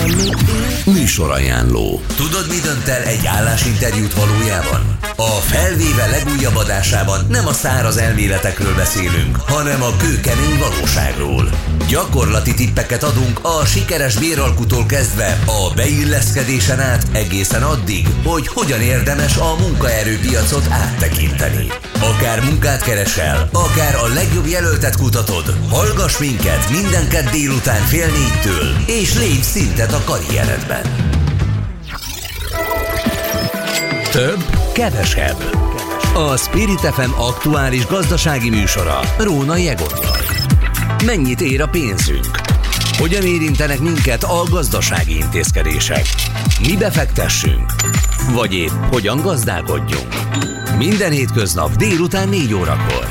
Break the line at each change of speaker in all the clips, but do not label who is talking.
Műsorajánló. Tudod, mi dönt el egy állásinterjút valójában? A Felvéve legújabb adásában nem a száraz elméletekről beszélünk, hanem a kőkemény valóságról. Gyakorlati tippeket adunk a sikeres béralkutól kezdve a beilleszkedésen át egészen addig, hogy hogyan érdemes a munkaerőpiacot áttekinteni. Akár munkát keresel, akár a legjobb jelöltet kutatod, hallgass minket minden kedd délután 3:30, és lépj szintet a karrieredben. Több, kevesebb. A Spirit FM aktuális gazdasági műsora Rónai Egonnal. Mennyit ér a pénzünk? Hogyan érintenek minket a gazdasági intézkedések? Mibe fektessünk? Vagy épp hogyan gazdálkodjunk? Minden hétköznap délután 4 órakor.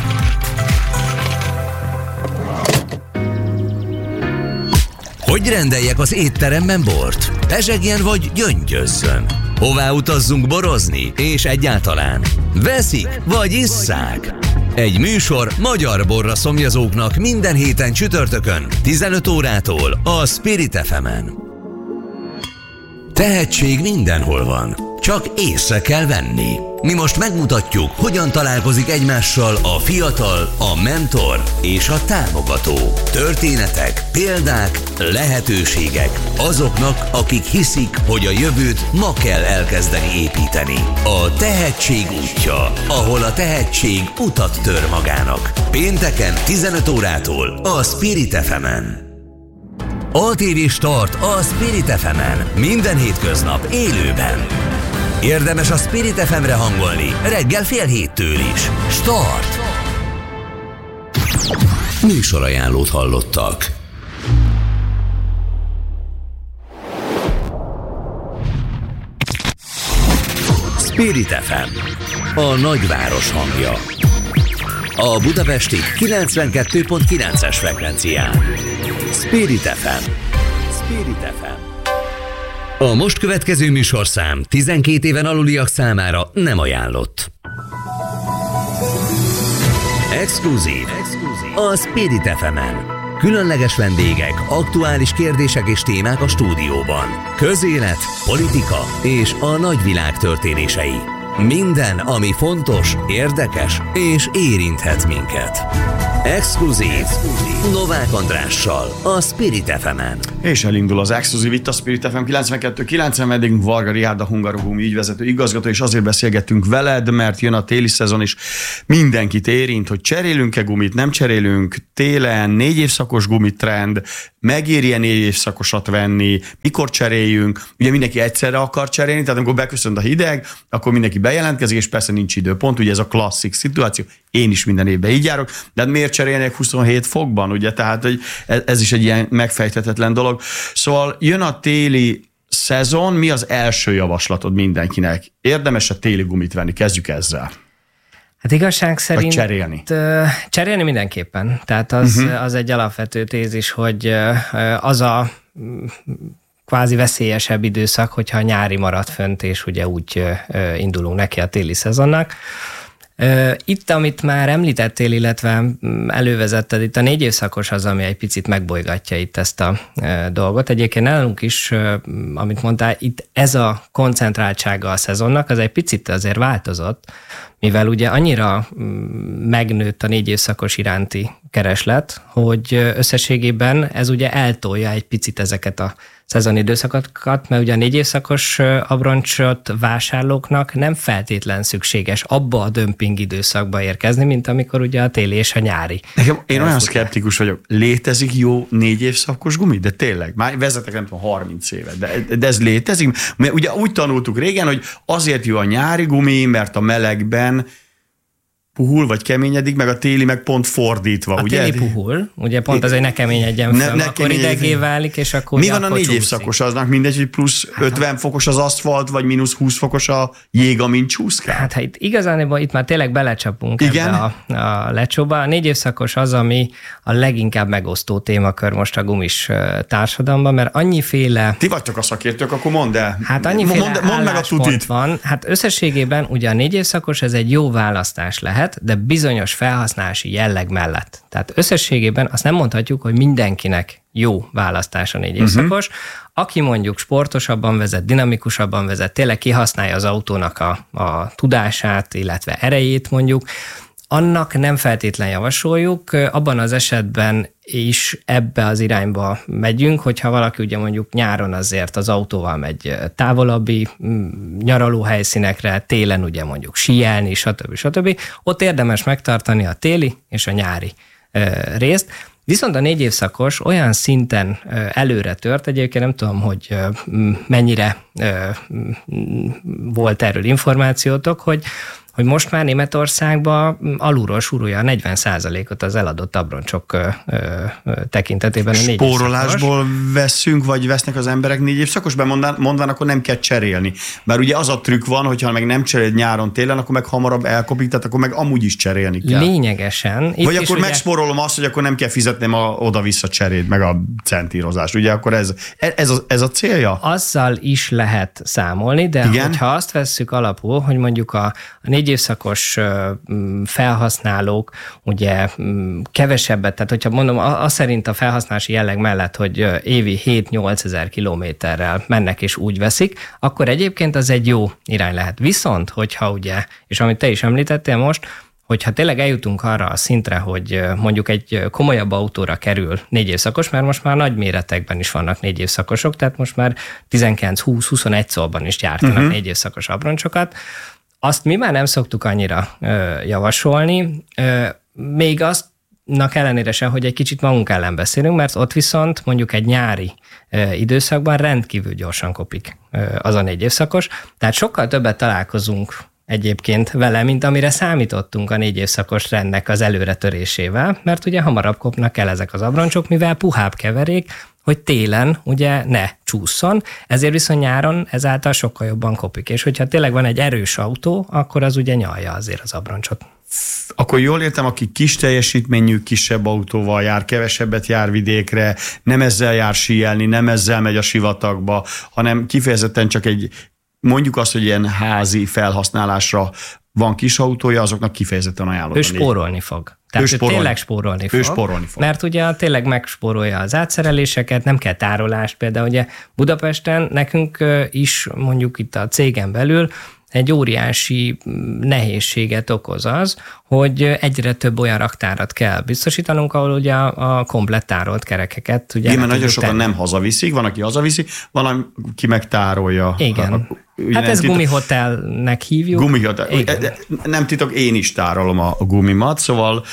Hogy rendeljek az étteremben bort? Pezsegjen vagy gyöngyözzön? Hová utazzunk borozni? És egyáltalán veszik vagy isszák? Egy műsor magyar borra szomjazóknak minden héten csütörtökön 15 órától a Spirit FM-en. Tehetség mindenhol van, csak észre kell venni. Mi most megmutatjuk, hogyan találkozik egymással a fiatal, a mentor és a támogató. Történetek, példák, lehetőségek azoknak, akik hiszik, hogy a jövőt ma kell elkezdeni építeni. A tehetség útja, ahol a tehetség utat tör magának. Pénteken 15 órától a Spirit FM-en. ATV Start a Spirit FM-en. Minden hétköznap élőben. Érdemes a Spirit FM-re hangolni reggel 6:30 is. Start! Műsorajánlót hallottak. Spirit FM, a nagyváros hangja. A budapesti 92.9-es frekvencián. Spirit FM. Spirit FM. A most következő műsorszám 12 éven aluliak számára nem ajánlott. Exkluzív. A Spirit FM-en. Különleges vendégek, aktuális kérdések és témák a stúdióban. Közélet, politika és a nagyvilág történései. Minden, ami fontos, érdekes és érinthet minket. Exkluzív. Novák Andrással a Spirit FM-en.
És elindul az Exkluzív itt a Spirit FM 92.9-en, vendégünk Varga Riárd, a Hungarogumi ügyvezető igazgató, és azért beszélgettünk veled, mert jön a téli szezon, és mindenkit érint, hogy cserélünk-e gumit, nem cserélünk, télen 4 évszakos gumitrend, megéri-e 4 évszakosat venni, mikor cseréljünk, ugye mindenki egyszerre akar cserélni, tehát amikor beköszönt a hideg, akkor mindenki bejelentkezik, és persze nincs időpont, ugye ez a klasszik szituáció, én is minden évben így járok, de miért cserélnek 27 fokban, ugye, tehát hogy ez is egy ilyen megfejthetetlen dolog. Szóval jön a téli szezon, mi az első javaslatod mindenkinek? Érdemes a téli gumit venni? Kezdjük ezzel.
Hát igazság szerint
cserélni
mindenképpen. Tehát az egy alapvető tézis, hogy az a kvázi veszélyesebb időszak, hogyha nyári marad fönt, és ugye úgy indulunk neki a téli szezonnak. Itt, amit már említettél, illetve elővezetted, itt a 4 évszakos az, ami egy picit megbolygatja itt ezt a dolgot. Egyébként nálunk is, amit mondtál, itt ez a koncentráltsága a szezonnak, az egy picit azért változott, mivel ugye annyira megnőtt a 4 évszakos iránti kereslet, hogy összességében ez ugye eltolja egy picit ezeket a szezoni időszakokat, mert ugye a 4 évszakos abroncsot vásárlóknak nem feltétlen szükséges abba a dömping időszakba érkezni, mint amikor ugye a téli és a nyári.
Én olyan szkeptikus vagyok. Létezik jó 4 évszakos gumi? De tényleg, már vezetek nem tudom 30 évet, de ez létezik? Mert ugye úgy tanultuk régen, hogy azért jó a nyári gumi, mert a melegben puhul, vagy keményedik, meg a téli meg pont fordítva,
a
ugye?
A téli puhul, ugye pont azért ne keményedjen fel, akkor idegé válik, és akkor
mi van a 4 évszakos? Aznak mindegy, hogy plusz 50 fokos az aszfalt, vagy mínusz 20 fokos a jég, amint csúszkál?
Hát itt igazán itt már tényleg belecsapunk ebbe a lecsóba. A 4 évszakos az, ami a leginkább megosztó témakör most a gumis társadalomban, mert annyiféle...
Ti vagytok a szakértők, akkor mondd el.
Hát annyiféle álláspont van. Hát összességében ugye a 4 évszakos ez egy jó választás lehet, de bizonyos felhasználási jelleg mellett. Tehát összességében azt nem mondhatjuk, hogy mindenkinek jó választás a 4 évszakos. Aki mondjuk sportosabban vezet, dinamikusabban vezet, tényleg kihasználja az autónak a tudását, illetve erejét mondjuk, annak nem feltétlen javasoljuk, abban az esetben is ebbe az irányba megyünk, hogyha valaki ugye mondjuk nyáron azért az autóval megy távolabbi nyaralóhelyszínekre, télen ugye mondjuk síelni, stb. Ott érdemes megtartani a téli és a nyári részt. Viszont a 4 évszakos olyan szinten előre tört, egyébként nem tudom, hogy mennyire volt erről információtok, hogy most már Németországban alulról súrolja a 40%-ot az eladott abroncsok tekintetében a 4 évszakos.
Spórolásból veszünk, vagy vesznek az emberek 4 évszakos, mondván akkor nem kell cserélni. Bár ugye az a trükk van, hogyha meg nem cseréled nyáron, télen, akkor meg hamarabb elkopik, tehát akkor meg amúgy is cserélni kell.
Lényegesen.
Vagy akkor megspórolom azt, hogy akkor nem kell fizetnem a oda-vissza cserét, meg a centírozást. Ugye akkor ez a célja?
Azzal is lehet számolni, de hogyha azt vesszük alapul, hogy mondjuk a 4 évszakos felhasználók ugye kevesebbet, tehát hogyha mondom, az szerint a felhasználási jelleg mellett, hogy évi 7-8 ezer kilométerrel mennek és úgy veszik, akkor egyébként az egy jó irány lehet. Viszont, hogyha ugye, és amit te is említettél most, hogyha tényleg eljutunk arra a szintre, hogy mondjuk egy komolyabb autóra kerül 4 évszakos, mert most már nagy méretekben is vannak 4 évszakosok, tehát most már 19-20-21 szólban is gyártanak 4 évszakos abroncsokat. Azt mi már nem szoktuk annyira javasolni, még aztnak ellenére sem, hogy egy kicsit magunk ellen beszélünk, mert ott viszont mondjuk egy nyári időszakban rendkívül gyorsan kopik az a 4 évszakos, tehát sokkal többet találkozunk egyébként vele, mint amire számítottunk a 4 évszakos rendnek az előretörésével, mert ugye hamarabb kopnak el ezek az abroncsok, mivel puhább keverék, hogy télen ugye ne csúszson, ezért viszont nyáron ezáltal sokkal jobban kopik. És hogyha tényleg van egy erős autó, akkor az ugye nyalja azért az abroncsot.
Akkor jól értem, aki kis teljesítményű, kisebb autóval jár, kevesebbet jár vidékre, nem ezzel jár síelni, nem ezzel megy a sivatagba, hanem kifejezetten csak mondjuk azt, hogy ilyen házi felhasználásra van kis autója, azoknak kifejezetten ajánlott.
Ő spórolni fog. Tehát ő tényleg spórolni fog. Mert ugye tényleg megspórolja az átszereléseket, nem kell tárolást. Például ugye Budapesten nekünk is mondjuk itt a cégen belül egy óriási nehézséget okoz az, hogy egyre több olyan raktárat kell biztosítanunk, ahol ugye a komplett tárolt kerekeket. Ugye
mert nagyon sokan nem hazaviszik, van, aki hazaviszi, van, aki meg tárolja.
Igen. Hát ez gumihotelnek hívjuk.
Gumihotel. Nem titok, én is tárolom a gumimat, szóval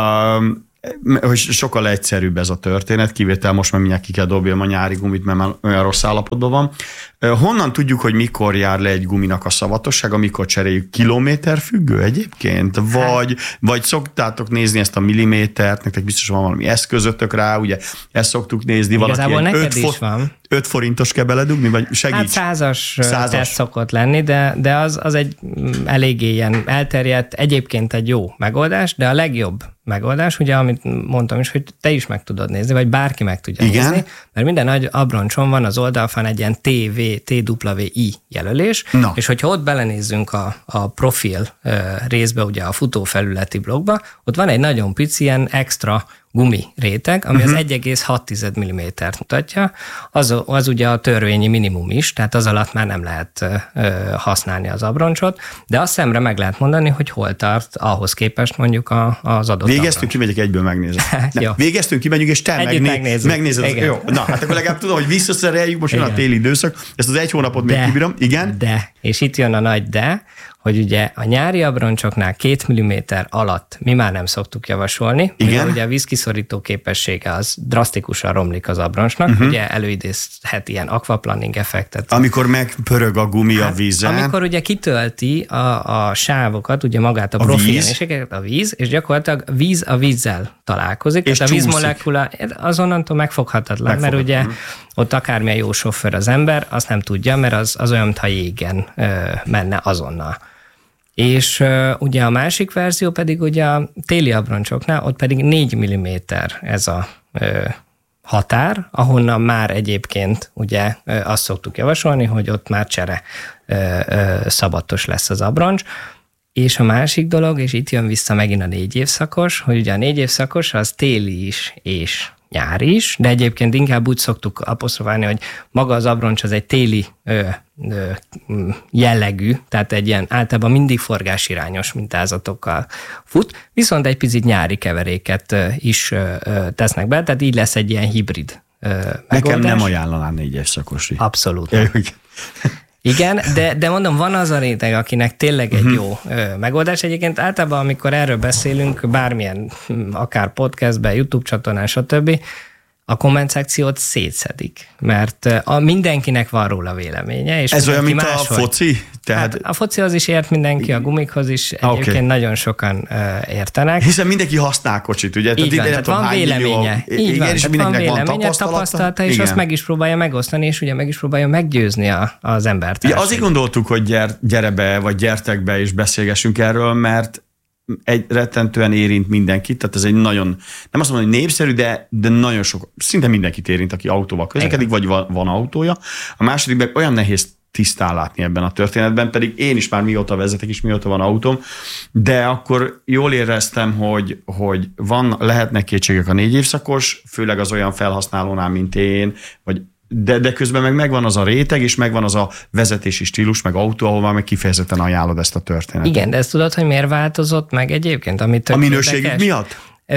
hogy sokkal egyszerűbb ez a történet, kivétel most már mindjárt ki kell dobjam a nyári gumit, mert már olyan rossz állapotban van. Honnan tudjuk, hogy mikor jár le egy guminak a szavatossága, mikor cseréljük? Kilométer függő egyébként? Vagy szoktátok nézni ezt a millimétert, nektek biztos van valami eszközötök rá, ugye ezt szoktuk nézni.
Igazából neked is van.
5 forintos kell beledugni, vagy segíts?
Hát 100-as teszt szokott lenni, de az egy eléggé ilyen elterjedt, egyébként egy jó megoldás, de a legjobb megoldás, ugye, amit mondtam is, hogy te is meg tudod nézni, vagy bárki meg tudja nézni, mert minden nagy abroncson van az oldalfán egy ilyen TWI jelölés, és hogyha ott belenézzünk a profil részbe, ugye a futófelületi blokkba, ott van egy nagyon pici ilyen extra gumi réteg, ami az 1,6 mm-t mutatja, az ugye a törvényi minimum is, tehát az alatt már nem lehet használni az abroncsot, de azt szemre meg lehet mondani, hogy hol tart ahhoz képest mondjuk az adott
Végeztünk, kimegyek egyből megnézem. Végeztünk, kimegyünk, és te megnézed. Jó. Na, hát akkor legalább tudom, hogy visszaszereljük, most jön a téli időszak, ezt az 1 hónapot még kibírom. Igen?
De, és itt jön a nagy de, hogy ugye a nyári abroncsoknál 2 mm alatt mi már nem szoktuk javasolni, mivel ugye a vízkiszorító képessége az drasztikusan romlik az abroncsnak, ugye előidézhet ilyen aquaplaning effektet.
Amikor megpörög a gumi a vízen.
Amikor ugye kitölti a sávokat, ugye magát a profiljelenségeket, a víz, és gyakorlatilag víz a vízzel találkozik, és a vízmolekula azonnantól megfoghatatlan, mert ugye ott akármilyen jó sofőr az ember, azt nem tudja, mert az olyan, mintha jégen menne azonnal. És ugye a másik verzió pedig ugye a téli abroncsoknál, ott pedig 4 mm ez a határ, ahonnan már egyébként ugye azt szoktuk javasolni, hogy ott már csere szabatos lesz az abroncs. És a másik dolog, és itt jön vissza megint a 4 évszakos, hogy ugye a 4 évszakos az téli is és nyári is, de egyébként inkább úgy szoktuk apostrofálni, hogy maga az abroncs az egy téli jellegű, tehát egy ilyen általában mindig forgásirányos mintázatokkal fut, viszont egy picit nyári keveréket is tesznek be, tehát így lesz egy ilyen hibrid megoldás.
Nekem nem ajánlanám 4-es szakosi.
Abszolút. Igen, de mondom, van az a réteg, akinek tényleg egy jó megoldás. Egyébként általában, amikor erről beszélünk, bármilyen, akár podcastben, YouTube csatornán, stb., a komment szekciót szétszedik, mert mindenkinek van róla véleménye. És
ez olyan, mint máshogy. A foci?
Tehát... Hát a focihoz is ért mindenki, a gumikhoz is egyébként nagyon sokan értenek.
Hiszen mindenki használ kocsit, ugye?
Így van, tehát van véleménye. Így van,
és
van véleménye, tapasztalata, és azt meg is próbálja megosztani, és ugye meg is próbálja meggyőzni az embert.
Ugye azért gondoltuk, hogy gyere be, vagy gyertek be, és beszélgessünk erről, mert egy rettentően érint mindenkit, tehát ez egy nagyon, nem azt mondom, hogy népszerű, de nagyon sok, szinte mindenkit érint, aki autóval közlekedik, vagy van autója. A második meg olyan nehéz tisztán látni ebben a történetben, pedig én is már mióta vezetek, és mióta van autóm, de akkor jól éreztem, hogy lehetnek kétségek a 4 évszakos, főleg az olyan felhasználónál, mint én, vagy de közben meg megvan az a réteg, és megvan az a vezetési stílus, meg autó, ahol már meg kifejezetten ajánlod ezt a történetet.
Igen, de ezt tudod, hogy miért változott meg egyébként?
A minőségük miatt?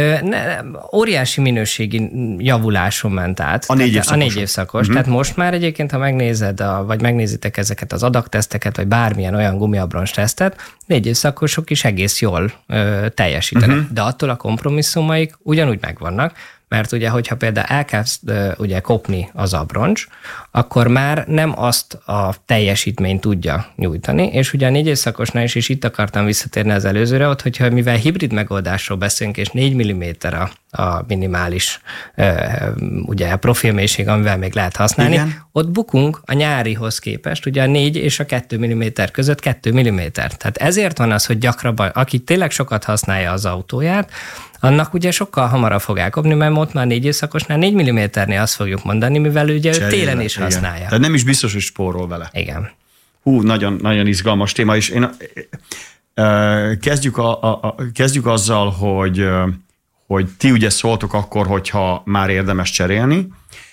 Óriási minőségi javuláson ment át.
A 4 évszakos.
A 4 évszakos. Tehát most már egyébként, ha megnézed, vagy megnézitek ezeket az adatteszteket, vagy bármilyen olyan gumiabroncs tesztet, 4 évszakosok is egész jól teljesítenek. De attól a kompromisszumaik ugyanúgy megvannak, mert ugye, hogyha például elkezd ugye kopni az abroncs, akkor már nem azt a teljesítményt tudja nyújtani, és ugye a 4 évszakosnál is itt akartam visszatérni az előzőre, ott, hogyha mivel hibrid megoldásról beszélünk, és 4 mm a minimális ugye a profilmélység, amivel még lehet használni, igen, ott bukunk a nyárihoz képest, ugye a 4 és a 2 mm között 2 mm. Tehát ezért van az, hogy gyakrabban, aki tényleg sokat használja az autóját, annak ugye sokkal hamarabb fog elkopni, mert ott már 4 évszakosnál 4 mm-nél azt fogjuk mondani, mivel ugye ő télen is használja.
Tehát nem is biztos, hogy spórol vele.
Igen.
Nagyon, nagyon izgalmas téma, és én kezdjük azzal, hogy ti ugye szóltok akkor, hogyha már érdemes cserélni.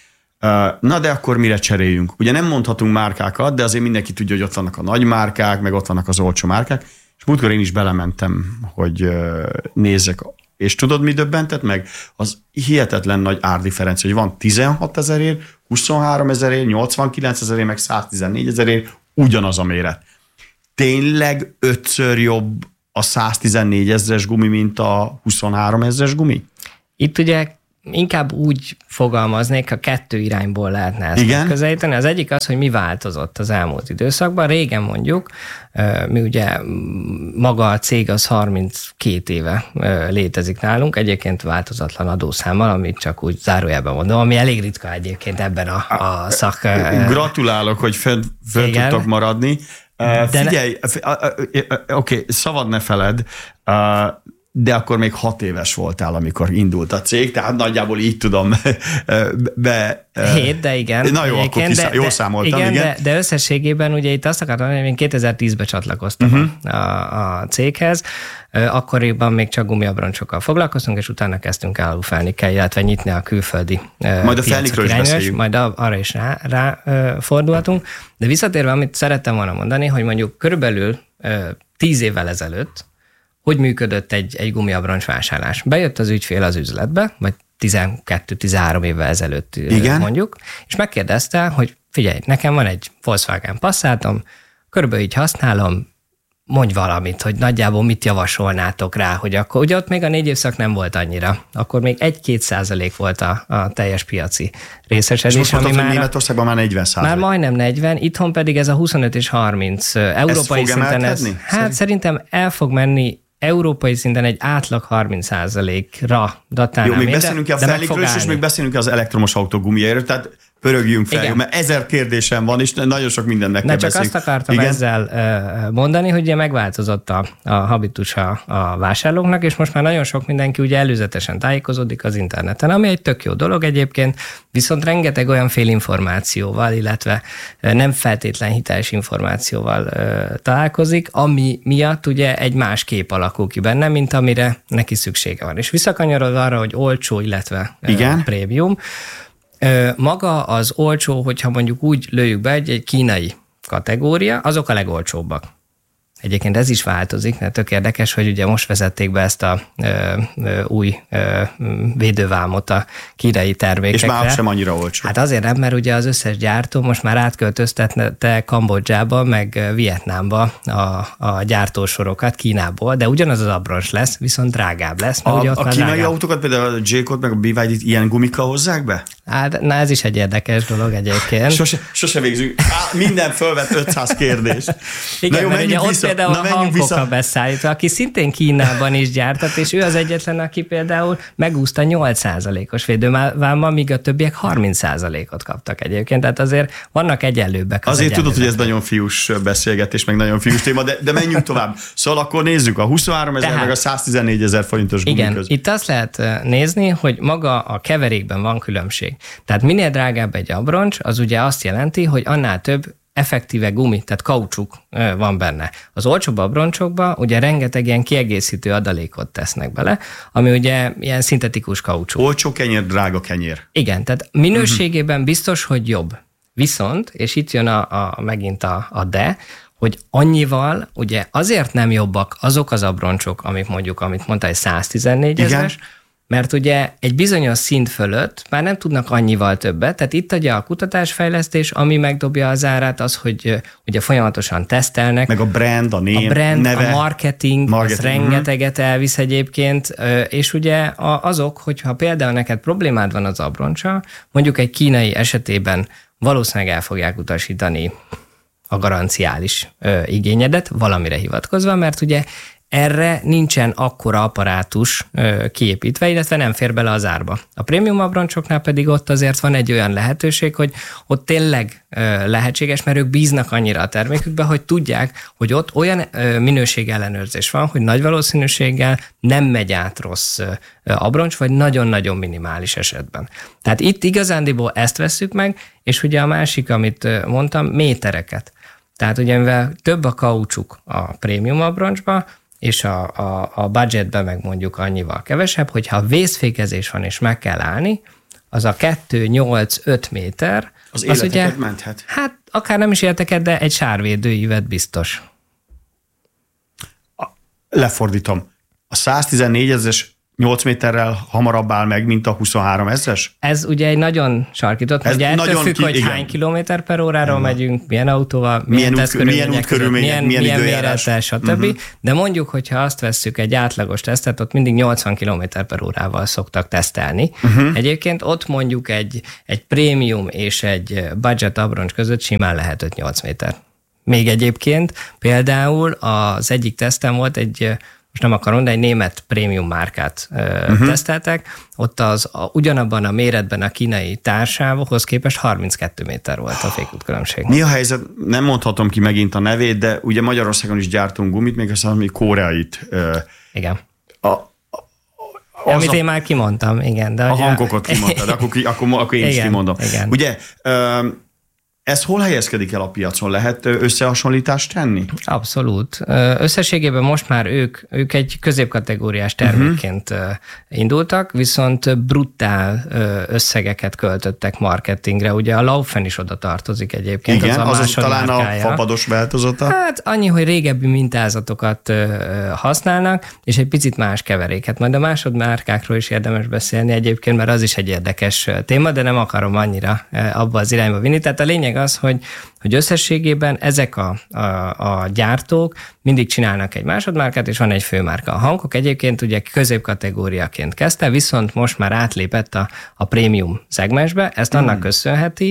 Na de akkor mire cseréljünk? Ugye nem mondhatunk márkákat, de azért mindenki tudja, hogy ott vannak a nagy márkák, meg ott vannak az olcsó márkák, és múltkor én is belementem, hogy nézzek. És tudod, mi döbbentett meg? Az hihetetlen nagy árdifferencia, hogy van 16 000, 23 000, 89 000, meg 114 000, ugyanaz a méret. Tényleg 5-ször jobb a 114 000-es gumi, mint a 23 000-es gumi?
Itt ugye inkább úgy fogalmaznék, a 2 irányból lehetne ezt megközelíteni. Az egyik az, hogy mi változott az elmúlt időszakban. Régen mondjuk, mi ugye maga a cég az 32 éve létezik nálunk, egyébként változatlan adószámmal, amit csak úgy zárójelben mondom, ami elég ritka egyébként ebben a szak...
Gratulálok, hogy föl tudtok maradni. Figyelj, oké, szabad ne feled, de akkor még 6 éves voltál, amikor indult a cég, tehát nagyjából így tudom
7, de igen.
Na jó, akkor jól számoltam, igen.
De összességében ugye itt azt akartam mondani, hogy én 2010-ben csatlakoztam a céghez, akkoriban még csak gumiabroncsokkal foglalkoztunk, és utána kezdtünk el Felnikkel, illetve nyitni a külföldi
majd a Felnikről is beszéljünk.
Majd arra is rá fordulhatunk. De visszatérve, amit szerettem volna mondani, hogy mondjuk körülbelül 10 évvel ezelőtt hogy működött egy gumiabroncs vásárlás. Bejött az ügyfél az üzletbe, vagy 12-13 évvel ezelőtt mondjuk, és megkérdezte, hogy figyelj, nekem van egy Volkswagen Passatom, körülbelül így használom, mondj valamit, hogy nagyjából mit javasolnátok rá, hogy akkor, ugye ott még a 4 évszak nem volt annyira, akkor még 1-2% volt a teljes piaci részesedés.
És most mondtad, hogy Németországban már 40%.
Már majdnem 40, itthon pedig ez a 25 és 30. Európai szinten ez, szerintem el fog menni európai szinten egy átlag 30%-ra datálnál.
Jó, még beszélünk a Felnikről is, és még beszélünk az elektromos autó gumiéről, tehát pörögjünk fel, mert 1000 kérdésem van, és nagyon sok mindennek kell beszélni.
Csak azt akartam ezzel mondani, hogy ugye megváltozott a habitus a vásárlóknak, és most már nagyon sok mindenki ugye előzetesen tájékozódik az interneten, ami egy tök jó dolog egyébként, viszont rengeteg olyan félinformációval, illetve nem feltétlen hiteles információval találkozik, ami miatt ugye egy más kép alakul ki benne, mint amire neki szüksége van. És visszakanyarod arra, hogy olcsó, illetve prémium. Maga az olcsó, hogyha mondjuk úgy lőjük be, egy kínai kategória, azok a legolcsóbbak. Egyébként ez is változik, mert tök érdekes, hogy ugye most vezették be ezt a új védővámot a kínai termékekre.
És már sem annyira olcsó.
Hát azért nem, mert ugye az összes gyártó most már átköltöztette Kambodzsába, meg Vietnámba a gyártósorokat Kínából, de ugyanaz az abroncs lesz, viszont drágább lesz.
A kínai autókat, például a J-Code meg a BYD-t ilyen gumikkal hozzák be?
Hát, na ez is egy érdekes dolog egyébként.
Sose végzünk. Minden fölvet 500 kérdést.
Igen, mert ugye ott például a Hankook a beszállító, aki szintén Kínában is gyártat, és ő az egyetlen, aki például megúszta 8%-os védővámmal, míg a többiek 30%-ot kaptak egyébként. Tehát azért vannak egyenlőbbek.
Azért tudod, hogy ez nagyon fiús beszélgetés, meg nagyon fiús téma, de menjünk tovább. Szóval akkor nézzük a 23 000 meg a 114 000 forintos gumi
igen,
között.
Itt azt lehet nézni, hogy maga a keverékben van különbség. Tehát minél drágább egy abroncs, az ugye azt jelenti, hogy annál több effektíve gumi, tehát kaucsuk van benne. Az olcsóbb abroncsokba ugye rengeteg ilyen kiegészítő adalékot tesznek bele, ami ugye ilyen szintetikus kaucsuk.
Olcsó kenyér, drága kenyér.
Igen, tehát minőségében biztos, hogy jobb. Viszont, és itt jön megint a de, hogy annyival ugye azért nem jobbak azok az abroncsok, amit mondtál, 114 000-es, mert ugye egy bizonyos szint fölött már nem tudnak annyival többet, tehát itt adja a kutatásfejlesztés, ami megdobja az árát, az, hogy ugye folyamatosan tesztelnek.
Meg a brand, a név, neve.
A marketing. Az rengeteget elvisz egyébként, és ugye azok, hogyha például neked problémád van az abroncsa, mondjuk egy kínai esetében valószínűleg el fogják utasítani a garanciális igényedet valamire hivatkozva, mert ugye erre nincsen akkora apparátus kiépítve, illetve nem fér bele az árba. A prémium abroncsoknál pedig ott azért van egy olyan lehetőség, hogy ott tényleg lehetséges, mert ők bíznak annyira a termékükbe, hogy tudják, hogy ott olyan minőségellenőrzés van, hogy nagy valószínűséggel nem megy át rossz abroncs, vagy nagyon-nagyon minimális esetben. Tehát itt igazándiból ezt vesszük meg, és ugye a másik, amit mondtam, métereket. Tehát ugye mivel több a kaucsuk a prémium abroncsba, és a budgetben meg mondjuk annyival kevesebb, hogyha vészfékezés van és meg kell állni, az a 2-8-5 méter.
Az életeket ugye, menthet.
Hát akár nem is életeket, de egy sárvédőívet biztos.
Lefordítom. A 114 000-es 8 méterrel hamarabb áll meg, mint a 23 000-es?
Ez ugye egy nagyon sarkított, ugye ettől függ, hogy hány kilométer per óráról megyünk, milyen autóval, milyen
útkörülmények, milyen
méretes, stb. De mondjuk, hogyha azt vesszük egy átlagos tesztet, ott mindig 80 kilométer per órával szoktak tesztelni. Egyébként ott mondjuk egy prémium és egy budget abroncs között simán lehet 5-8 méter. Még egyébként például az egyik tesztem volt most nem akarom, de egy német prémium márkát teszteltek, ott ugyanabban a méretben a kínai társához képest 32 méter volt a fékútkülönbség.
Mi a helyzet? Nem mondhatom ki megint a nevét, de ugye Magyarországon is gyártunk gumit, még azt mondom, hogy koreait.
Igen. Amit én már kimondtam, igen. De
a Hankookot kimondtad, akkor én is kimondom.
Igen.
Ugye, ez hol helyezkedik el a piacon? Lehet összehasonlítást tenni?
Abszolút. Összességében most már ők egy középkategóriás termékként indultak, viszont bruttál összegeket költöttek marketingre. Ugye a Laufen is oda tartozik egyébként.
Igen,
az
talán a fapados változata.
Hát annyi, hogy régebbi mintázatokat használnak, és egy picit más keveréket. Majd a másodmárkákról is érdemes beszélni egyébként, mert az is egy érdekes téma, de nem akarom annyira abba az irányba vinni. Tehát a lényeg az, hogy összességében ezek a gyártók mindig csinálnak egy másodmárkát, és van egy főmárka. A Hankook egyébként ugye középkategóriaként kezdte, viszont most már átlépett a prémium szegmensbe. Ezt annak köszönheti,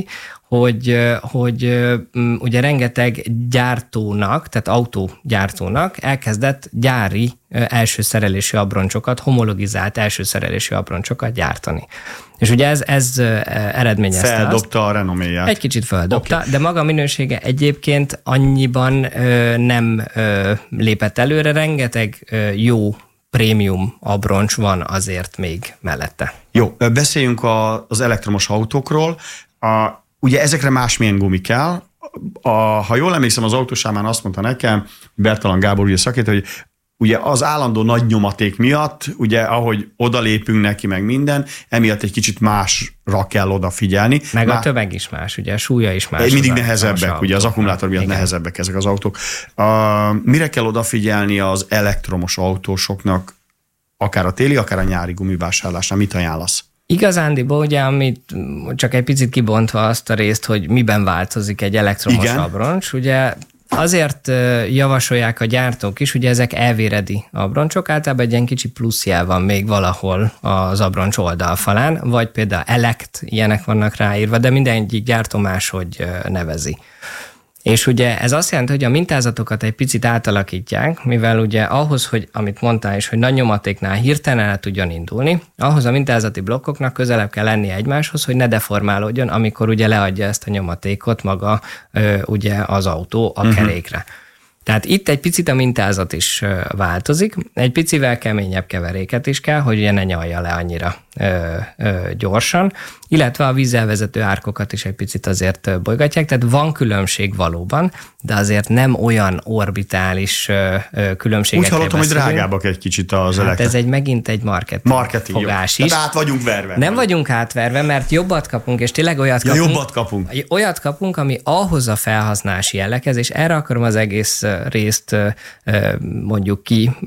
hogy ugye rengeteg gyártónak, tehát autógyártónak elkezdett gyári első szerelésű abroncsokat, homologizált első szerelésű abroncsokat gyártani. És ugye ez eredményezte
feldobta a renoméját.
Egy kicsit feldobta, de maga minősége egyébként annyiban nem lépett előre, rengeteg jó prémium abroncs van azért még mellette.
Jó, beszéljünk az elektromos autókról. Ugye ezekre másmilyen gumi kell. Ha jól emlékszem, az autósámán azt mondta nekem, Bertalan Gábor ugye szakértő, hogy ugye az állandó nagy nyomaték miatt, ugye ahogy odalépünk neki meg minden, emiatt egy kicsit másra kell odafigyelni.
Meg a tömeg is más, ugye a súlya is más.
Mindig nehezebbek, ugye az akkumulátor miatt nehezebbek ezek az autók. Mire kell odafigyelni az elektromos autósoknak, akár a téli, akár a nyári gumivásárlásnál? Mit ajánlasz?
Igazándiból ugye, amit csak egy picit kibontva azt a részt, hogy miben változik egy elektromos abroncs, ugye azért javasolják a gyártók is, ugye ezek elvéredi abroncsok, általában egy ilyen kicsi pluszjel van még valahol az abroncs oldalfalán, vagy például elekt, ilyenek vannak ráírva, de mindegyik gyártó máshogy nevezi. És ugye ez azt jelenti, hogy a mintázatokat egy picit átalakítják, mivel ugye ahhoz, hogy amit mondtál is, hogy nagy nyomatéknál hirtelen el tudjon indulni, ahhoz a mintázati blokkoknak közelebb kell lennie egymáshoz, hogy ne deformálódjon, amikor ugye leadja ezt a nyomatékot maga ugye az autó a kerékre. Tehát itt egy picit a mintázat is változik, egy picivel keményebb keveréket is kell, hogy ugye ne nyalja le annyira gyorsan, illetve a vízzel vezető árkokat is egy picit azért bolygatják, tehát van különbség valóban, de azért nem olyan orbitális különbségekre.
Úgy hallottam, hogy drágábbak egy kicsit az
ez megint egy marketing fogás is.
Tehát át vagyunk verve.
Nem vagyunk átverve, mert jobbat kapunk, és tényleg
jobbat kapunk.
Olyat kapunk, ami ahhoz a felhasználási jelleghez, és erre akarom az egész részt mondjuk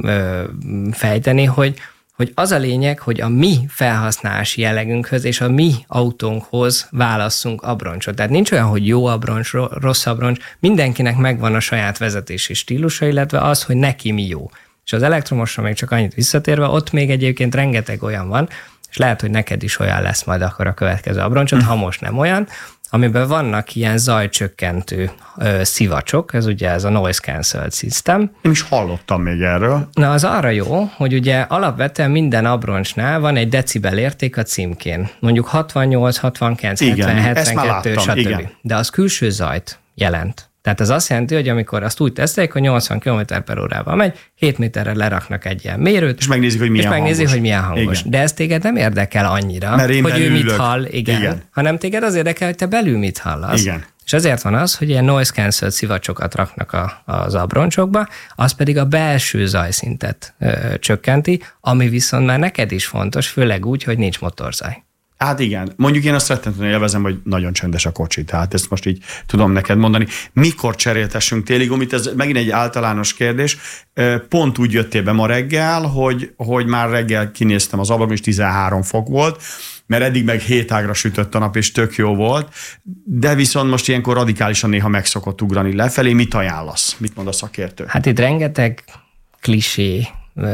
kifejteni, hogy az a lényeg, hogy a mi felhasználási jellegünkhöz és a mi autónkhoz válasszunk abroncsot. Tehát nincs olyan, hogy jó abroncs, rossz abroncs, mindenkinek megvan a saját vezetési stílusa, illetve az, hogy neki mi jó. És az elektromosra még csak annyit visszatérve, ott még egyébként rengeteg olyan van, és lehet, hogy neked is olyan lesz majd akkor a következő abroncsot, ha most nem olyan, amiben vannak ilyen zajcsökkentő szivacsok, ez a noise cancelled system.
Én is hallottam még erről.
Na, az arra jó, hogy ugye alapvetően minden abroncsnál van egy decibel érték a címkén. Mondjuk 68, 69,
igen,
70, 72, stb.
Igen.
De az külső zajt jelent. Tehát ez azt jelenti, hogy amikor azt úgy tesztelik, hogy 80 km/h megy, 7 méterre leraknak egy ilyen mérőt,
és megnézik, hogy milyen hangos.
Igen. De ez téged nem érdekel annyira, hogy ő mit hall, igen, hanem téged az érdekel, hogy te belül mit hallasz.
Igen.
És ezért van az, hogy ilyen noise cancelled szivacsokat raknak az abroncsokba, az pedig a belső zajszintet csökkenti, ami viszont már neked is fontos, főleg úgy, hogy nincs motorzaj.
Hát igen, mondjuk én azt rettentően élvezem, hogy nagyon csendes a kocsi, tehát ezt most így tudom neked mondani. Mikor cseréltessünk téli gumit? Ez megint egy általános kérdés. Pont úgy jöttél be ma reggel, hogy már reggel kinéztem az ablakon, és 13 fok volt, mert eddig meg 7 ágra sütött a nap, és tök jó volt, de viszont most ilyenkor radikálisan néha meg szokott ugrani lefelé. Mit ajánlasz? Mit mond a szakértő?
Hát itt rengeteg klisé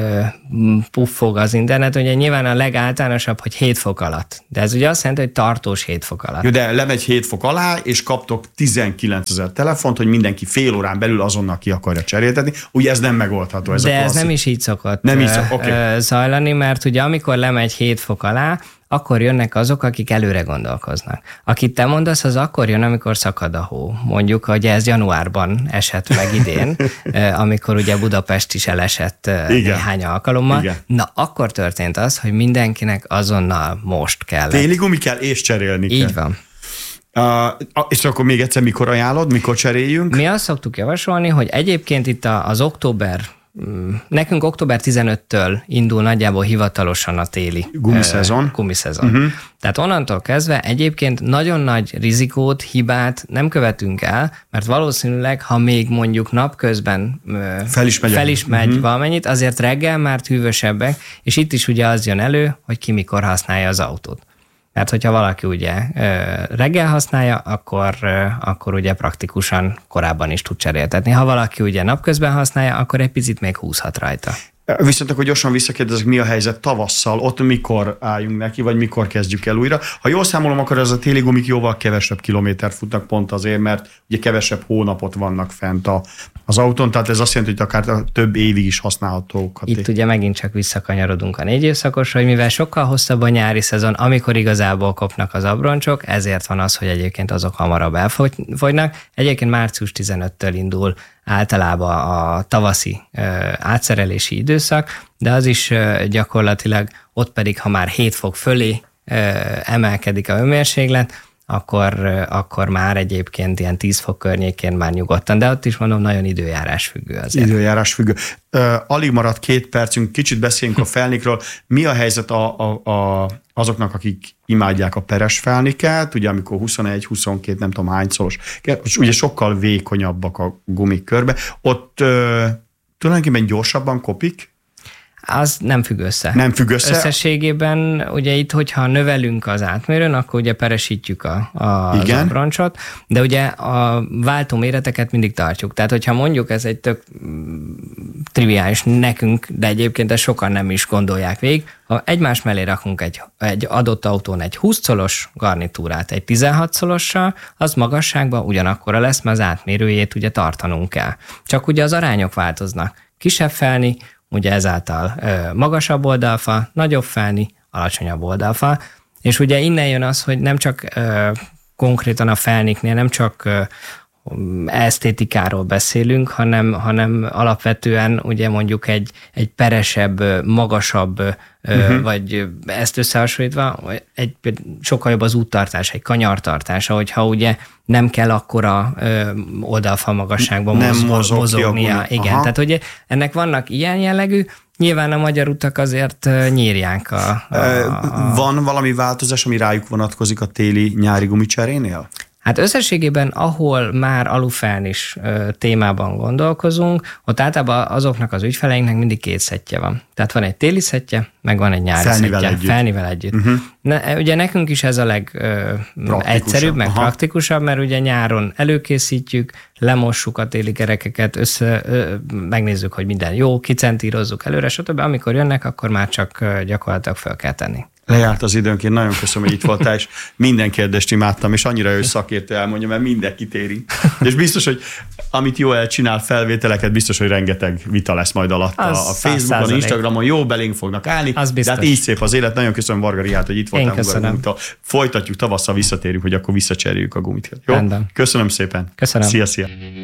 puffog az internet, ugye nyilván a legáltalánosabb, hogy 7 fok alatt. De ez ugye azt jelenti, hogy tartós 7 fok alatt.
Jó, de lemegy 7 fok alá, és kaptok 19 000 telefont, hogy mindenki fél órán belül azonnal ki akarja cseréltetni. Ugye ez nem megoldható. Ez
de ez nem is így szokott zajlani, mert ugye amikor lemegy 7 fok alá, akkor jönnek azok, akik előre gondolkoznak. Akit te mondasz, az akkor jön, amikor szakad a hó. Mondjuk, hogy ez januárban esett meg idén, amikor ugye Budapest is elesett néhány alkalommal.
Igen.
Na, akkor történt az, hogy mindenkinek azonnal most kell.
Téli gumi kell, és cserélni kell.
Így van.
És akkor még egyszer mikor ajánlod, mikor cseréljünk?
Mi azt szoktuk javasolni, hogy egyébként itt az nekünk október 15-től indul nagyjából hivatalosan a téli gumiszezon. Tehát onnantól kezdve egyébként nagyon nagy rizikót, hibát nem követünk el, mert valószínűleg, ha még mondjuk napközben fel is megy valamennyit, azért reggel már hűvösebbek, és itt is ugye az jön elő, hogy ki mikor használja az autót. Tehát, hogyha valaki ugye reggel használja, akkor ugye praktikusan korábban is tud cseréltetni. Ha valaki ugye napközben használja, akkor egy picit még húzhat rajta.
Viszont akkor gyorsan visszakérdezek, mi a helyzet tavasszal, ott mikor álljunk neki, vagy mikor kezdjük el újra. Ha jól számolom, akkor ez a téli gumik jóval kevesebb kilométert futnak pont azért, mert ugye kevesebb hónapot vannak fent az autón, tehát ez azt jelenti, hogy akár több évig is használhatók.
Itt ugye megint csak visszakanyarodunk a 4 évszakosra, hogy mivel sokkal hosszabb a nyári szezon, amikor igazából kopnak az abroncsok, ezért van az, hogy egyébként azok hamarabb elfogynak. Egyébként március 15-től indul általában a tavaszi átszerelési időszak, de az is gyakorlatilag ott pedig, ha már 7 fok fölé emelkedik a hőmérséklet, akkor már egyébként ilyen 10 fok környékén már nyugodtan, de ott is mondom, nagyon időjárás függő azért.
Időjárás függő. Alig maradt 2 percünk, kicsit beszéljünk a felnikről. Mi a helyzet azoknak, akik imádják a peres felniket, ugye amikor 21-22, nem tudom hány szoros, ugye sokkal vékonyabbak a gumik körbe. Ott tulajdonképpen gyorsabban kopik?
Az nem függ össze.
Nem függ össze?
Összességében ugye itt, hogyha növelünk az átmérőn, akkor ugye peresítjük az abroncsot, de ugye a váltó méreteket mindig tartjuk. Tehát, hogyha mondjuk ez egy tök triviális nekünk, de egyébként ezt sokan nem is gondolják végig, ha egymás mellé rakunk egy adott autón egy 20 colos garnitúrát egy 16 colossal, az magasságban ugyanakkora lesz, mert az átmérőjét ugye tartanunk kell. Csak ugye az arányok változnak. Kisebb felni, ugye ezáltal magasabb oldalfa, nagyobb felni, alacsonyabb oldalfa, és ugye innen jön az, hogy nem csak konkrétan a felniknél, nem csak esztétikáról beszélünk, hanem alapvetően ugye mondjuk egy peresebb, magasabb, vagy ezt összehasonlítva, sokkal jobb az úttartás, egy kanyartartása, hogyha ugye nem kell akkora oldalfa magasságban mozognia. Igen,
aha.
Tehát ugye ennek vannak ilyen jellegű, nyilván a magyar utak azért nyírják
Van valami változás, ami rájuk vonatkozik a téli-nyári gumicserénél?
Hát összességében, ahol már alufelnis témában gondolkozunk, ott általában azoknak az ügyfeleinknek mindig 2 szettje van. Tehát van egy téli szettje, meg van egy nyári szettje. Felnivel együtt. Ugye nekünk is ez a legegyszerűbb, meg praktikusabb, mert ugye nyáron előkészítjük, lemossuk a téli kerekeket, megnézzük, hogy minden jó, kicentírozzuk előre, stb. Amikor jönnek, akkor már csak gyakorlatilag fel kell tenni.
Lejárt az időnként, nagyon köszönöm, hogy itt voltál, és minden kérdést imádtam, és annyira jó, hogy szakértő elmondja, mert mindenkit érint. És biztos, hogy amit Joel csinál felvételeket, biztos, hogy rengeteg vita lesz majd alatt a Facebookon, Instagramon, jó belénk fognak állni. De hát így szép az élet. Nagyon köszönöm, Varga Richárd, hogy itt voltál. Folytatjuk, tavasszal visszatérünk, hogy akkor visszacseréljük a gumit. Jó? Rendben. Köszönöm szépen.
Köszönöm.
Szia.